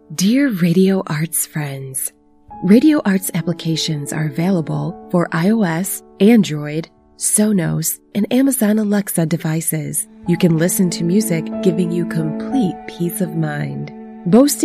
Dear Radio Arts friends, Radio Arts applications are available for iOS, Android, Sonos, and Amazon Alexa devices. You can listen to music giving you complete peace of mind. Boasting